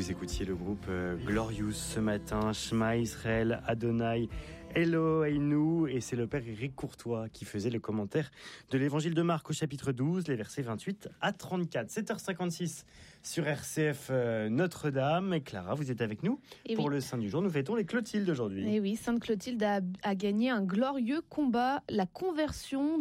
Vous écoutiez le groupe Glorious ce matin, Shema Israël, Adonai, Eloheinu, et c'est le père Éric Courtois qui faisait le commentaire de l'évangile de Marc au chapitre 12, les versets 28 à 34. 7h56 sur RCF Notre-Dame. Et Clara, vous êtes avec nous pour le Saint du jour. Nous fêtons les Clotilde aujourd'hui. Et oui, Sainte Clotilde a gagné un glorieux combat, la conversion